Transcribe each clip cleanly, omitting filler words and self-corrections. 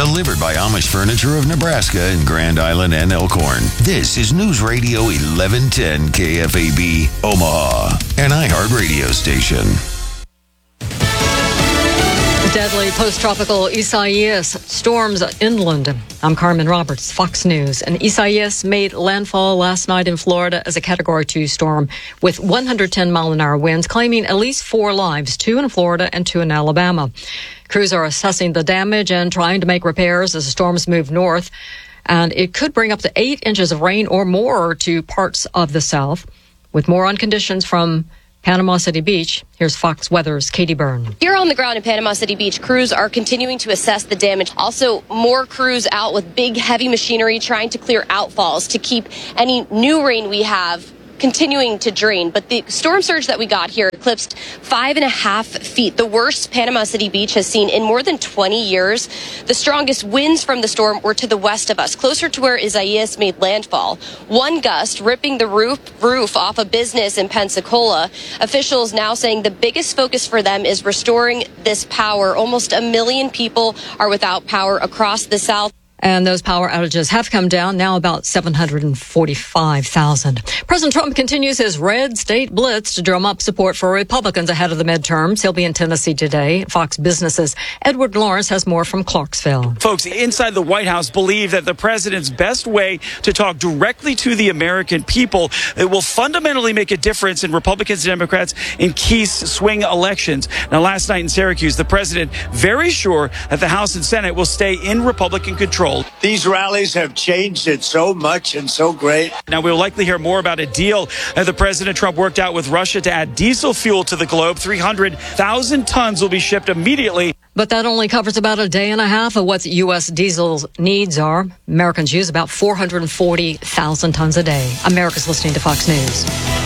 Delivered by Amish Furniture of Nebraska in Grand Island and Elkhorn. This is News Radio 1110 KFAB, Omaha, an iHeart radio station. Deadly post-tropical Isaias storms inland. I'm Carmen Roberts, Fox News. And Isaias made landfall last night in Florida as a Category 2 storm with 110-mile-an-hour winds, claiming at least 4 lives, 2 in Florida and 2 in Alabama. Crews are assessing the damage and trying to make repairs as the storms move north. And it could bring up to 8 inches of rain or more to parts of the South. With more on conditions from Panama City Beach, here's Fox Weather's Katie Byrne. Here on the ground in Panama City Beach, crews are continuing to assess the damage. Also, more crews out with big, heavy machinery trying to clear outfalls to keep any new rain we have continuing to drain. But the storm surge that we got here eclipsed 5.5 feet, the worst Panama City Beach has seen in more than 20 years. The strongest winds from the storm were to the west of us, closer to where Isaias made landfall. One gust ripping the roof off a business in Pensacola. Officials now saying the biggest focus for them is restoring this power. Almost 1 million people are without power across the South. And those power outages have come down, now about 745,000. President Trump continues his red state blitz to drum up support for Republicans ahead of the midterms. He'll be in Tennessee today. Fox Business's Edward Lawrence has more from Clarksville. Folks inside the White House believe that the president's best way to talk directly to the American people, it will fundamentally make a difference in Republicans and Democrats in key swing elections. Now, last night in Syracuse, the president very sure that the House and Senate will stay in Republican control. These rallies have changed it so much and so great. Now, we'll likely hear more about a deal that the President Trump worked out with Russia to add diesel fuel to the globe. 300,000 tons will be shipped immediately. But that only covers about a day and a half of what U.S. diesel's needs are. Americans use about 440,000 tons a day. America's listening to Fox News.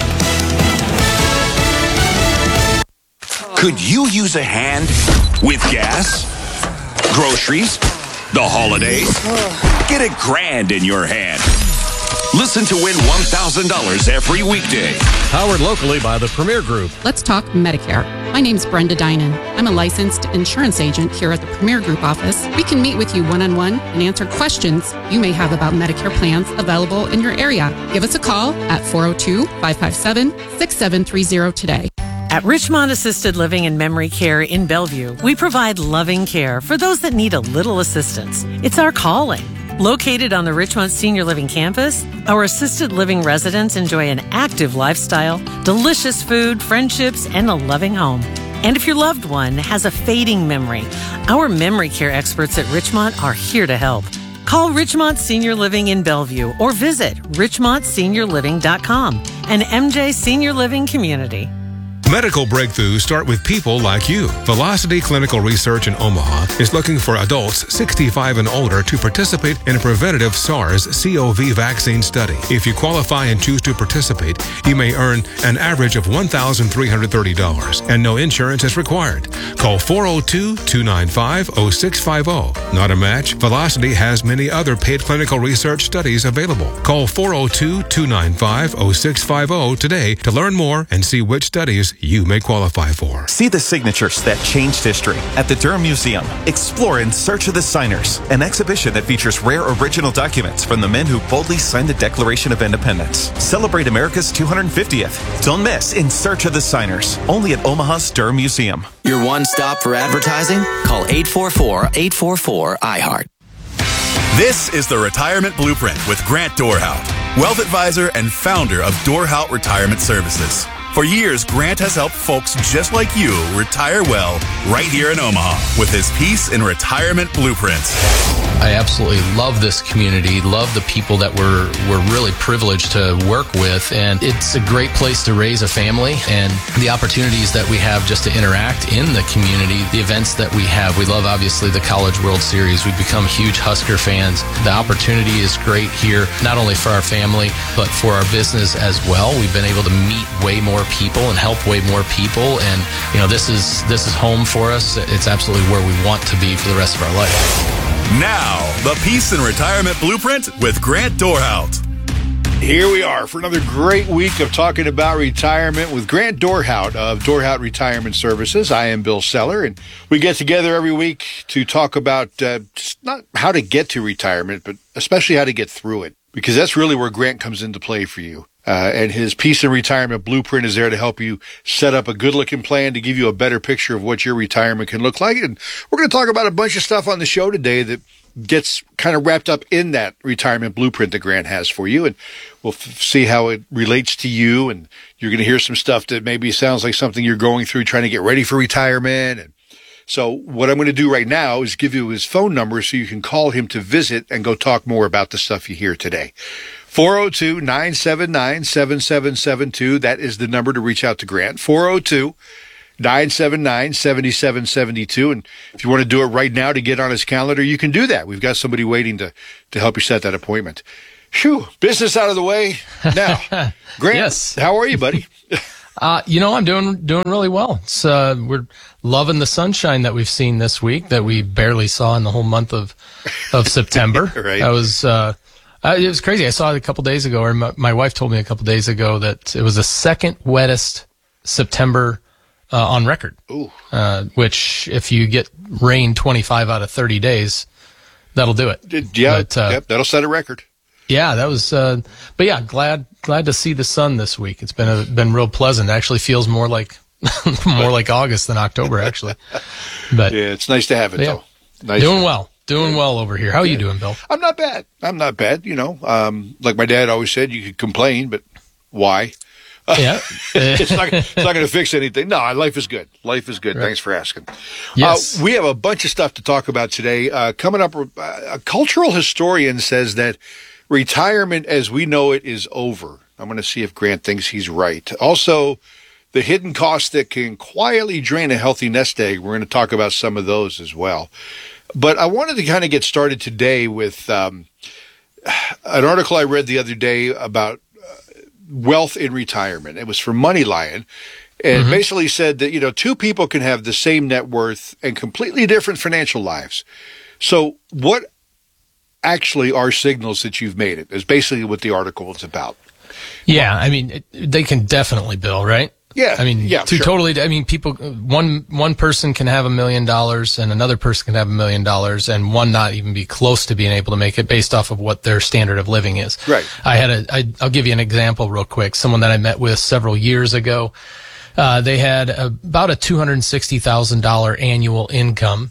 Could you use a hand with gas, groceries, the holidays? Get $1,000 in your hand. Listen to win $1,000 every weekday. Powered locally by the Premier Group. Let's talk Medicare. My name's Brenda Dinan. I'm a licensed insurance agent here at the Premier Group office. We can meet with you one-on-one and answer questions you may have about Medicare plans available in your area. Give us a call at 402-557-6730 today. At Richmont Assisted Living and Memory Care in Bellevue, we provide loving care for those that need a little assistance. It's our calling. Located on the Richmont Senior Living campus, our assisted living residents enjoy an active lifestyle, delicious food, friendships, and a loving home. And if your loved one has a fading memory, our memory care experts at Richmont are here to help. Call Richmont Senior Living in Bellevue or visit richmontseniorliving.com, an MJ Senior Living community. Medical breakthroughs start with people like you. Velocity Clinical Research in Omaha is looking for adults 65 and older to participate in a preventative SARS-CoV vaccine study. If you qualify and choose to participate, you may earn an average of $1,330 and no insurance is required. Call 402-295-0650. Not a match? Velocity has many other paid clinical research studies available. Call 402-295-0650 today to learn more and see which studies you may qualify for. See the signatures that changed history at the Durham Museum. Explore In Search of the Signers, an exhibition that features rare original documents from the men who boldly signed the Declaration of Independence. Celebrate America's 250th. Don't miss In Search of the Signers, only at Omaha's Durham Museum. Your one stop for advertising? Call 844-844-iHeart. This is the Retirement Blueprint with Grant Dorhout, wealth advisor and founder of Dorhout Retirement Services. For years, Grant has helped folks just like you retire well right here in Omaha with his Peace in Retirement Blueprint. I absolutely love this community, love the people that we're really privileged to work with, and it's a great place to raise a family, and the opportunities that we have just to interact in the community, the events that we have. We love, obviously, the College World Series. We've become huge Husker fans. The opportunity is great here, not only for our family, but for our business as well. We've been able to meet way more people and help way more people, and this is home for us. It's absolutely where we want to be for the rest of our life. Now, the Peace and Retirement Blueprint with Grant Dorhout. Here we are for another great week of talking about retirement with Grant Dorhout of Dorhout Retirement Services. I am Bill Seller, and we get together every week to talk about not how to get to retirement, but especially how to get through it, because that's really where Grant comes into play for you. And his Peace in Retirement Blueprint is there to help you set up a good-looking plan to give you a better picture of what your retirement can look like. And we're going to talk about a bunch of stuff on the show today that gets kind of wrapped up in that retirement blueprint that Grant has for you. And we'll see how it relates to you. And you're going to hear some stuff that maybe sounds like something you're going through trying to get ready for retirement. And so what I'm going to do right now is give you his phone number so you can call him to visit and go talk more about the stuff you hear today. 402-979-7772. That is the number to reach out to Grant. 402-979-7772. And if you want to do it right now to get on his calendar, you can do that. We've got somebody waiting to help you set that appointment. Phew, business out of the way. Now, Grant, yes. How are you, buddy? I'm doing really well. It's, we're loving the sunshine that we've seen this week that we barely saw in the whole month of September. Right. It was crazy. I saw it a couple days ago, or my wife told me a couple days ago that it was the second wettest September on record. Ooh. Which, if you get rain 25 out of 30 days, that'll do it. Yeah, that'll set a record. Yeah, that was. But yeah, glad to see the sun this week. It's been real pleasant. It actually feels more like August than October, actually. But yeah, it's nice to have it though. Nice. Doing well over here. How are you doing, Bill? I'm not bad. You know, like my dad always said, you could complain, but why? Yeah. it's not going to fix anything. No, life is good. Life is good. Right. Thanks for asking. Yes. We have a bunch of stuff to talk about today. Coming up, a cultural historian says that retirement as we know it is over. I'm going to see if Grant thinks he's right. Also, the hidden costs that can quietly drain a healthy nest egg. We're going to talk about some of those as well. But I wanted to kind of get started today with an article I read the other day about wealth in retirement. It was from MoneyLion, and basically said that, you know, two people can have the same net worth and completely different financial lives. So what actually are signals that you've made it is basically what the article is about. Yeah, I mean, they can definitely, Bill, right? Yeah. I mean, yeah, sure. Totally. I mean, people, one person can have $1 million and another person can have $1 million and one not even be close to being able to make it based off of what their standard of living is. Right. I'll give you an example real quick. Someone that I met with several years ago, they had about a $260,000 annual income.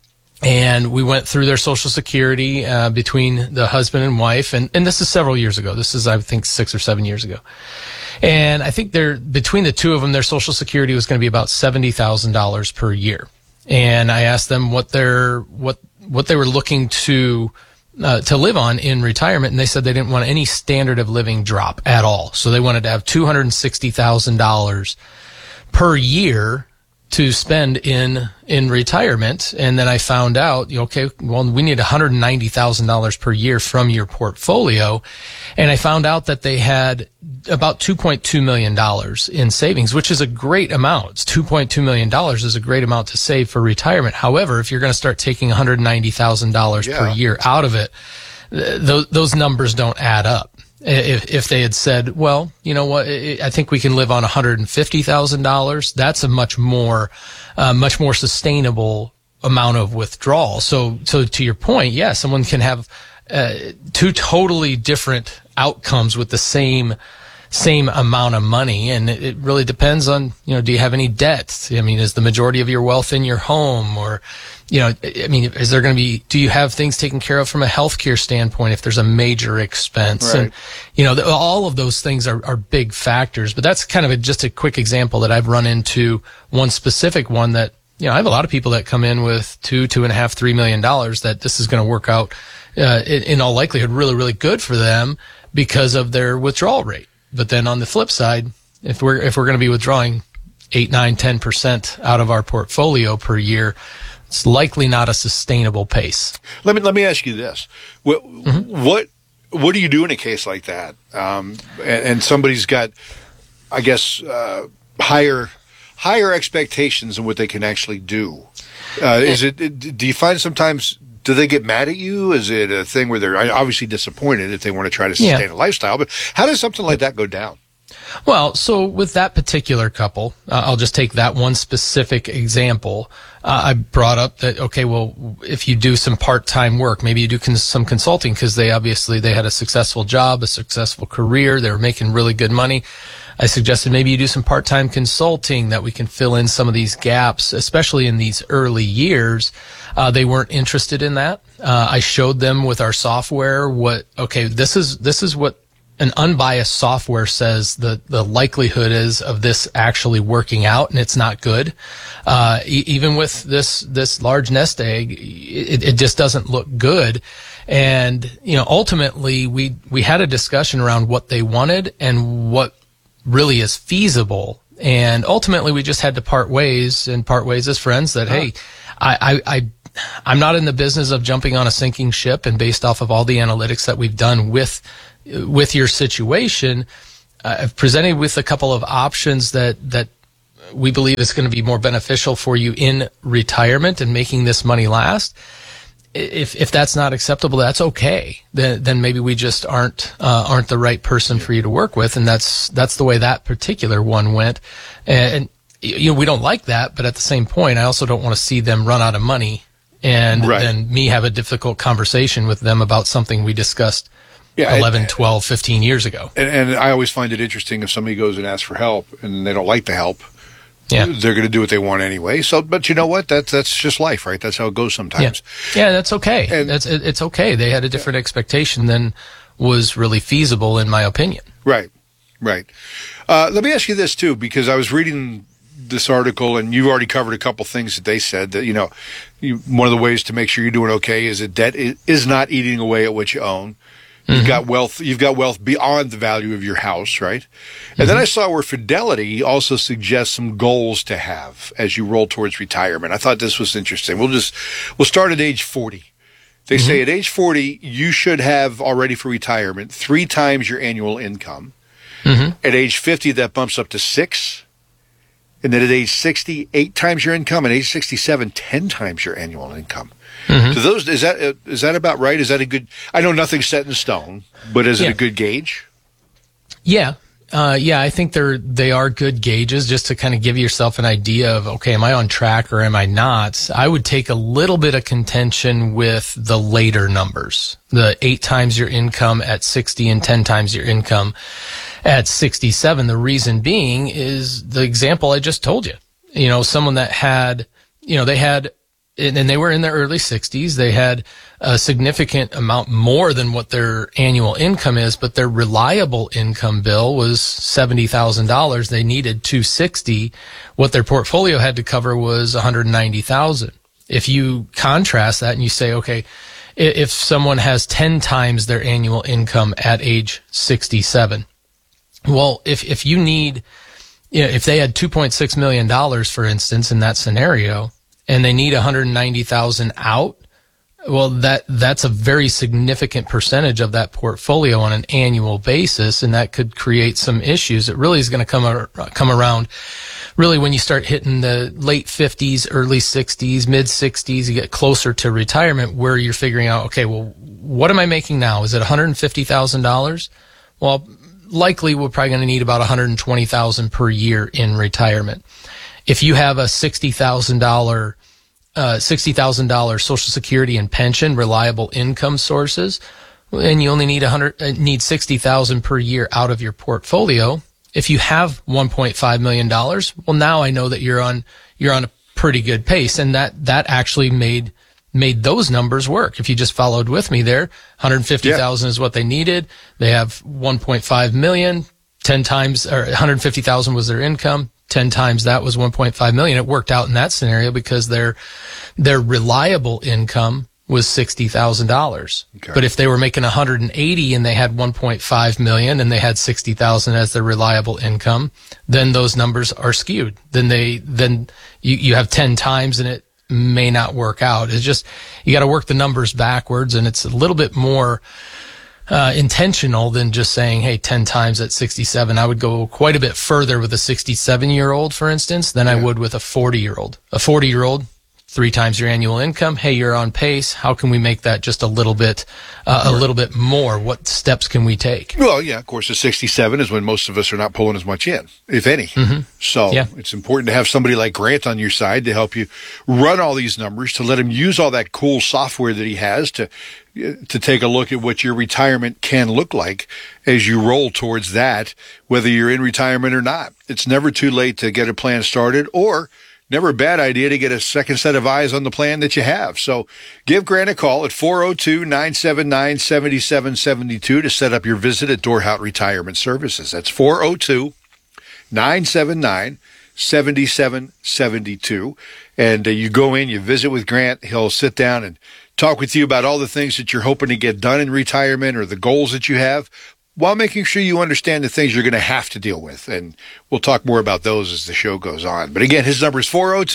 And we went through their Social Security between the husband and wife, and this is several years ago. This is, I think, 6 or 7 years ago. And I think between the two of them, their Social Security was going to be about $70,000 per year. And I asked them what they were looking to live on in retirement, and they said they didn't want any standard of living drop at all. So they wanted to have $260,000 per year to spend in retirement. And then I found out, okay, well, we need $190,000 per year from your portfolio. And I found out that they had about $2.2 million in savings, which is a great amount. It's $2.2 million is a great amount to save for retirement. However, if you're going to start taking $190,000 per year out of it, those numbers don't add up. If they had said, well, you know what, I think we can live on $150,000, that's a much more sustainable amount of withdrawal. So to your point, yeah, someone can have two totally different outcomes with the same amount of money, and it really depends on, you know, do you have any debt? I mean, is the majority of your wealth in your home, or, you know, I mean, is there going to be, do you have things taken care of from a healthcare standpoint if there's a major expense? Right. And, you know, all of those things are big factors, but that's kind of just a quick example that I've run into, one specific one that, you know, I have a lot of people that come in with $2.5, $3 million that this is going to work out, in all likelihood, really, really good for them because of their withdrawal rate. But then on the flip side, if we're going to be withdrawing 8, 9, 10% out of our portfolio per year, it's likely not a sustainable pace. Let me ask you this: what do you do in a case like that? And somebody's got, I guess, higher expectations than what they can actually do. Do you find sometimes, do they get mad at you? Is it a thing where they're obviously disappointed if they want to try to sustain a lifestyle? But how does something like that go down? Well, so with that particular couple, I'll just take that one specific example. I brought up that, okay, well, if you do some part-time work, maybe you do some consulting, because they had a successful job, a successful career, they were making really good money. I suggested maybe you do some part-time consulting that we can fill in some of these gaps, especially in these early years. They weren't interested in that. I showed them with our software this is what an unbiased software says the likelihood is of this actually working out, and it's not good. Even with this large nest egg, it just doesn't look good. And, ultimately we had a discussion around what they wanted and what really is feasible. And ultimately we just had to part ways as friends that, hey, I'm not in the business of jumping on a sinking ship, and based off of all the analytics that we've done with your situation, I've presented with a couple of options that we believe is going to be more beneficial for you in retirement and making this money last. If that's not acceptable, that's okay. Then maybe we just aren't the right person for you to work with, and that's the way that particular one went. And we don't like that, but at the same point, I also don't want to see them run out of money and then me have a difficult conversation with them about something we discussed 11, 12, 15 years ago. And I always find it interesting if somebody goes and asks for help and they don't like the help. Yeah. They're going to do what they want anyway. So, but you know what? That's just life, right? That's how it goes sometimes. Yeah, that's okay. It's okay. They had a different expectation than was really feasible, in my opinion. Right. Let me ask you this too, because I was reading this article, and you've already covered a couple things that they said that one of the ways to make sure you're doing okay is that debt is not eating away at what you own. You've got wealth beyond the value of your house, right? And then I saw where Fidelity also suggests some goals to have as you roll towards retirement. I thought this was interesting. We'll start at age 40. They say at age 40, you should have already for retirement 3 times your annual income. At age 50, that bumps up to 6. And then at age 60, 8 times your income. At age 67, 10 times your annual income. So is that about right? Is that a good? I know nothing's set in stone, but is it a good gauge? Yeah. I think they are good gauges just to kind of give yourself an idea of, okay, am I on track or am I not? I would take a little bit of contention with the later numbers, the 8 times your income at 60 and 10 times your income at 67. The reason being is the example I just told you. Someone that had, and they were in their early 60s. They had a significant amount more than what their annual income is, but their reliable income bill was $70,000. They needed $260,000. What their portfolio had to cover was $190,000. If you contrast that and you say, okay, if someone has 10 times their annual income at age 67, well, if you need, if they had $2.6 million, for instance, in that scenario, and they need $190,000 out, well, that's a very significant percentage of that portfolio on an annual basis, and that could create some issues. It really is going to come around really when you start hitting the late 50s, early 60s, mid 60s, you get closer to retirement, where you're figuring out, okay, well, what am I making now? Is it $150,000? Well, likely we're probably going to need about $120,000 per year in retirement. If you have a $60,000 Social Security and pension, reliable income sources, and you only need $60,000 per year out of your portfolio. If you have $1.5 million, well, now I know that you're on a pretty good pace, and that actually made those numbers work. If you just followed with me there, $150,000 is what they needed. They have $1.5 million, 10 times, or $150,000 was their income. 10 times that was $1.5 million. It worked out in that scenario because their reliable income was $60,000. Okay. But if they were making $180,000 and they had $1.5 million and they had $60,000 as their reliable income, then those numbers are skewed. Then you have 10 times and it may not work out. It's just, you got to work the numbers backwards, and it's a little bit more intentional than just saying, hey, 10 times at 67. I would go quite a bit further with a 67-year-old, for instance, than I would with a 40-year-old. A 40-year-old, 3 times your annual income. Hey, you're on pace. How can we make that just a little bit more? What steps can we take? Well, yeah, of course, at 67 is when most of us are not pulling as much in, if any. Mm-hmm. So it's important to have somebody like Grant on your side to help you run all these numbers, to let him use all that cool software that he has to take a look at what your retirement can look like as you roll towards that, whether you're in retirement or not. It's never too late to get a plan started, or never a bad idea to get a second set of eyes on the plan that you have. So give Grant a call at 402-979-7772 to set up your visit at Dorhout Retirement Services. That's 402-979-7772. And you go in, you visit with Grant. He'll sit down and talk with you about all the things that you're hoping to get done in retirement or the goals that you have, while making sure you understand the things you're going to have to deal with. And we'll talk more about those as the show goes on. But again, his number is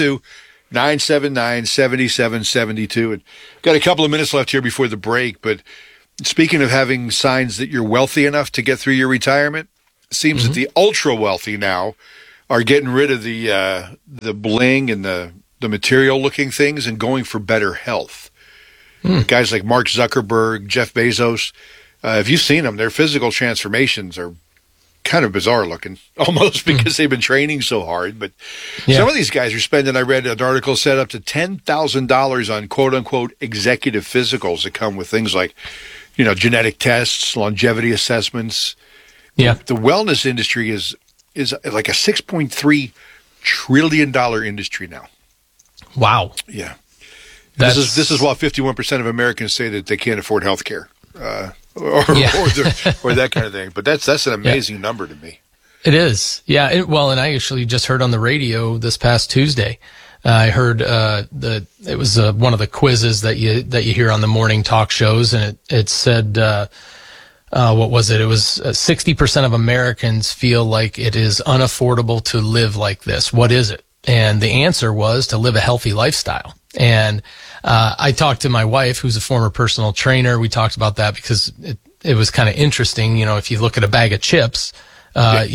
402-979-7772. And got a couple of minutes left here before the break. But speaking of having signs that you're wealthy enough to get through your retirement, it seems that the ultra wealthy now are getting rid of the bling and the material looking things and going for better health. Guys like Mark Zuckerberg, Jeff Bezos, if you've seen them, their physical transformations are kind of bizarre looking, almost because they've been training so hard. But some of these guys are spending, I read an article, said up to $10,000 on quote-unquote executive physicals that come with things like, genetic tests, longevity assessments. Yeah. The wellness industry is like a $6.3 trillion industry now. Wow. Yeah. This is while 51% of Americans say that they can't afford health care. Or that kind of thing. But that's an amazing number to me. It is. Yeah. And I actually just heard on the radio this past Tuesday, I heard it was one of the quizzes that you hear on the morning talk shows, and it said what was it? It was 60% of Americans feel like it is unaffordable to live like this. What is it? And the answer was to live a healthy lifestyle. And I talked to my wife, who's a former personal trainer. We talked about that because it was kind of interesting. If you look at a bag of chips, that's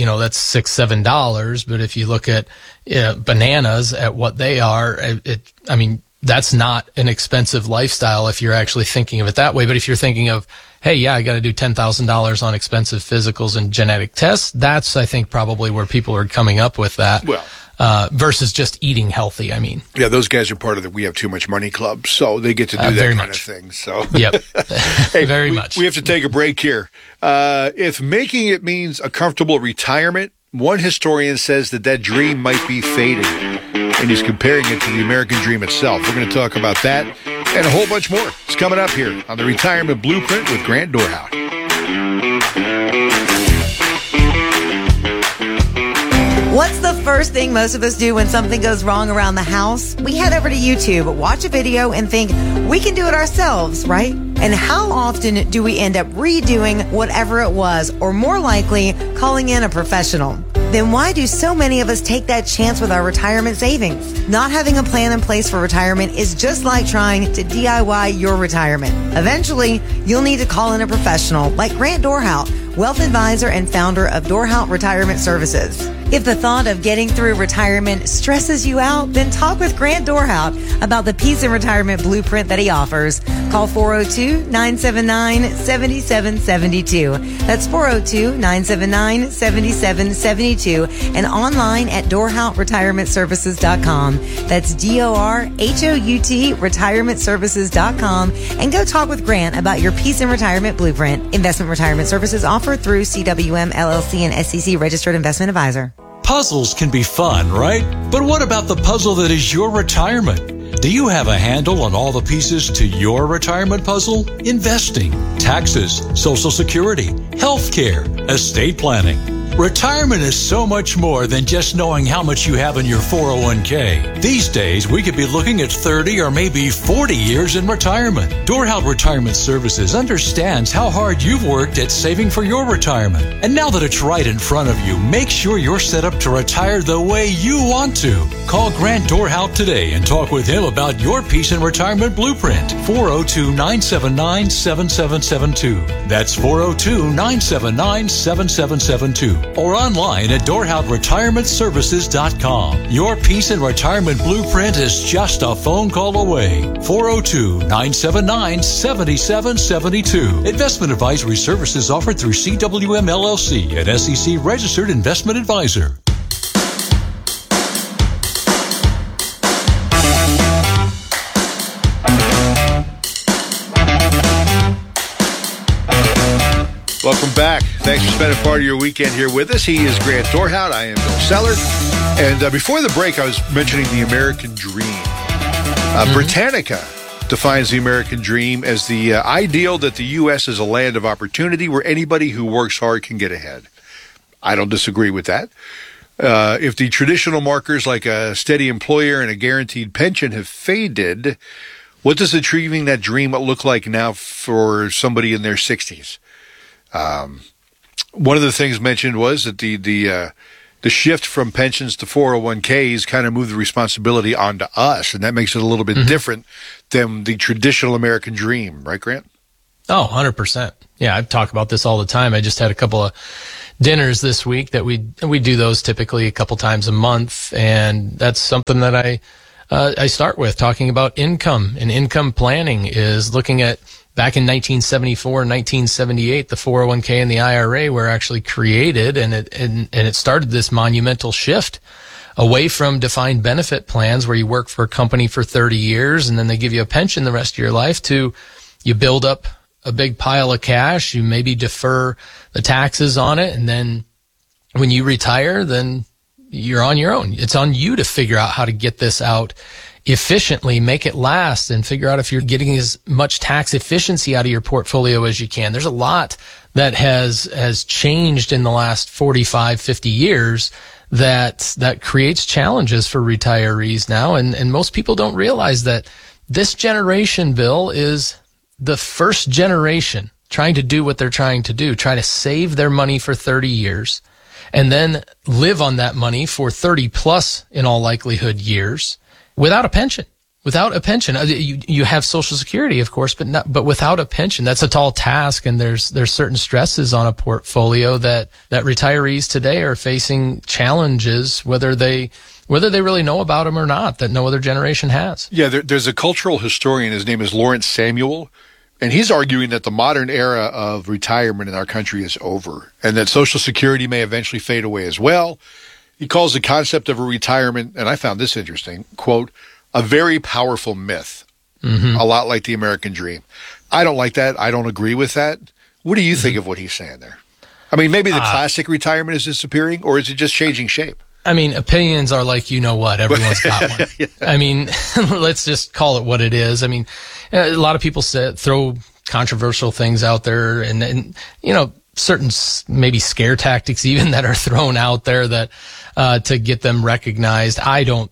$6-7. But if you look at bananas at what they are, that's not an expensive lifestyle if you're actually thinking of it that way. But if you're thinking of, hey, I got to do $10,000 on expensive physicals and genetic tests, that's, I think, probably where people are coming up with that. Well, versus just eating healthy, Yeah, those guys are part of the We Have Too Much Money Club, so they get to do that kind of thing. So, yep, hey, very much. We have to take a break here. If making it means a comfortable retirement, one historian says that dream might be fading, and he's comparing it to the American dream itself. We're going to talk about that and a whole bunch more. It's coming up here on the Retirement Blueprint with Grant Dorhout. What's the first thing most of us do when something goes wrong around the house? We head over to YouTube, watch a video, and think, we can do it ourselves, right? And how often do we end up redoing whatever it was, or more likely, calling in a professional? Then why do so many of us take that chance with our retirement savings? Not having a plan in place for retirement is just like trying to DIY your retirement. Eventually, you'll need to call in a professional like Grant Dorhout, wealth advisor and founder of Dorhout Retirement Services. If the thought of getting through retirement stresses you out, then talk with Grant Dorhout about the Peace in Retirement Blueprint that he offers. Call 402-979-7772. That's 402-979-7772 and online at DorhoutRetirementServices.com. That's DORHOUT retirementservices.com, and go talk with Grant about your Peace in Retirement Blueprint. Investment retirement services offered through CWM LLC and SEC registered investment advisor. Puzzles can be fun, right? But what about the puzzle that is your retirement? Do you have a handle on all the pieces to your retirement puzzle? Investing, taxes, Social Security, healthcare, estate planning. Retirement is so much more than just knowing how much you have in your 401k. These days, we could be looking at 30 or maybe 40 years in retirement. Dorhout Retirement Services understands how hard you've worked at saving for your retirement. And now that it's right in front of you, make sure you're set up to retire the way you want to. Call Grant Dorhout today and talk with him about your Peace in Retirement Blueprint. 402-979-7772. That's 402-979-7772. Or online at DorhoutRetirementServices.com. Your peace and retirement blueprint is just a phone call away. 402-979-7772. Investment advisory services offered through CWM LLC, an SEC registered investment advisor. Welcome back. Thanks for spending part of your weekend here with us. He is Grant Dorhout. I am Bill Seller. And before the break, I was mentioning the American dream. Britannica defines the American dream as the ideal that the U.S. is a land of opportunity where anybody who works hard can get ahead. I don't disagree with that. If the traditional markers like a steady employer and a guaranteed pension have faded, what does achieving that dream look like now for somebody in their 60s? One of the things mentioned was that the shift from pensions to 401ks kind of moved the responsibility onto us, and that makes it a little bit different than the traditional American dream, right, Grant? Oh, 100%. Yeah, I talk about this all the time. I just had a couple of dinners this week that we do those typically a couple times a month, and that's something that I start with talking about income, and income planning is looking at back in 1974 and 1978, the 401k and the IRA were actually created, and it started this monumental shift away from defined benefit plans where you work for a company for 30 years and then they give you a pension the rest of your life to you build up a big pile of cash, you maybe defer the taxes on it, and then when you retire, then you're on your own. It's on you to figure out how to get this out efficiently, make it last, and figure out if you're getting as much tax efficiency out of your portfolio as you can. There's a lot that has changed in the last 45, 50 years that creates challenges for retirees now. And most people don't realize that this generation, Bill, is the first generation trying to do what they're trying to do, try to save their money for 30 years and then live on that money for 30 plus, in all likelihood, years. Without a pension, you have Social Security, of course, but without a pension, that's a tall task. And there's certain stresses on a portfolio that retirees today are facing challenges, whether they really know about them or not, that no other generation has. Yeah, there's a cultural historian. His name is Lawrence Samuel, and he's arguing that the modern era of retirement in our country is over, and that Social Security may eventually fade away as well. He calls the concept of a retirement, and I found this interesting, quote, a very powerful myth, a lot like the American dream. I don't like that. I don't agree with that. What do you think of what he's saying there? I mean, maybe the classic retirement is disappearing, or is it just changing shape? I mean, opinions are like, you know what, everyone's got one. Yeah. I mean, let's just call it what it is. I mean, a lot of people throw controversial things out there and you know, certain maybe scare tactics even that are thrown out there that to get them recognized. I don't,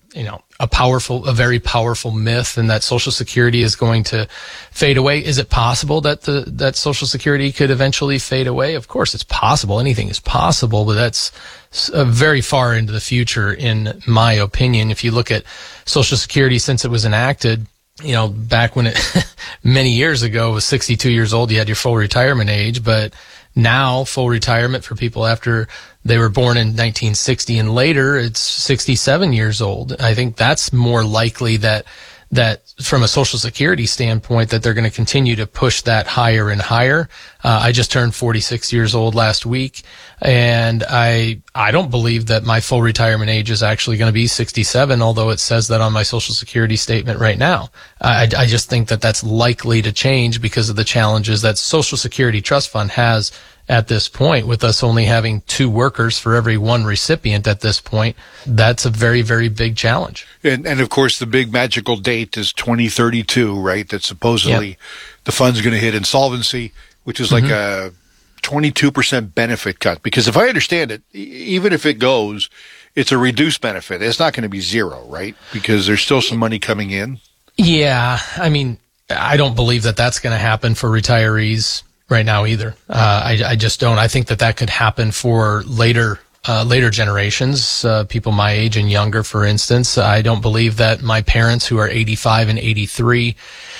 a very powerful myth, and that Social Security is going to fade away. Is it possible that that Social Security could eventually fade away? Of course it's possible. Anything is possible, but that's very far into the future, in my opinion. If you look at Social Security since it was enacted, back when many years ago, it was 62 years old, you had your full retirement age, but now full retirement for people after they were born in 1960 and later, it's 67 years old. I think that's more likely that from a Social Security standpoint, that they're going to continue to push that higher and higher. I just turned 46 years old last week, and I don't believe that my full retirement age is actually going to be 67, although it says that on my Social Security statement right now. I just think that that's likely to change because of the challenges that Social Security Trust Fund has at this point, with us only having 2 workers for every 1 recipient at this point. That's a very, very big challenge. And of course, the big magical date is 2032, right? That supposedly the fund's going to hit insolvency, which is like a 22% benefit cut. Because if I understand it, even if it goes, it's a reduced benefit. It's not going to be zero, right? Because there's still some money coming in. Yeah. I mean, I don't believe that that's going to happen for retirees right now either. I just don't. I think that could happen for later generations, people my age and younger, for instance. I don't believe that my parents, who are 85 and 83,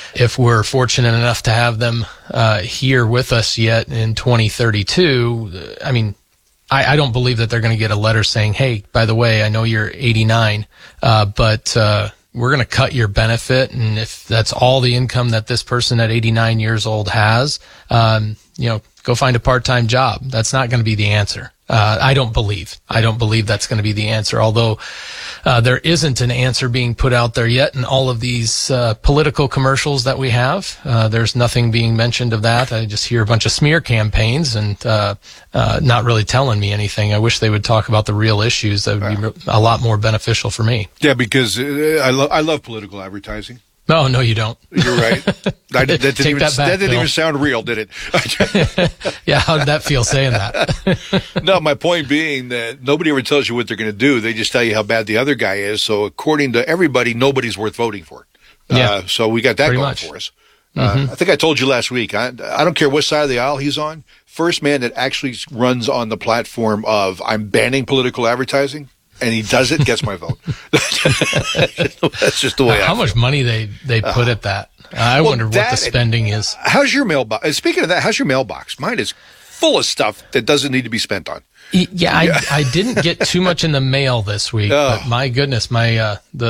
if we're fortunate enough to have them here with us yet in 2032, I mean, I don't believe that they're going to get a letter saying, hey, by the way, I know you're 89, but we're going to cut your benefit. And if that's all the income that this person at 89 years old has, go find a part-time job. That's not going to be the answer. I don't believe that's going to be the answer, although there isn't an answer being put out there yet in all of these political commercials that we have. There's nothing being mentioned of that. I just hear a bunch of smear campaigns and not really telling me anything. I wish they would talk about the real issues. That would be a lot more beneficial for me. Yeah, because I love political advertising. No, you don't. You're right. That didn't even sound real, did it? Yeah, how did that feel saying that? No, my point being that nobody ever tells you what they're going to do. They just tell you how bad the other guy is. So according to everybody, nobody's worth voting for. So we got that going for us. I think I told you last week, I don't care what side of the aisle he's on. First man that actually runs on the platform of I'm banning political advertising, and he does it, gets my vote. That's just the way I feel. How much money they put at that? I wonder what the spending is. How's your mailbox? Speaking of that, how's your mailbox? Mine is full of stuff that doesn't need to be spent on. Yeah, I didn't get too much in the mail this week, but my goodness, the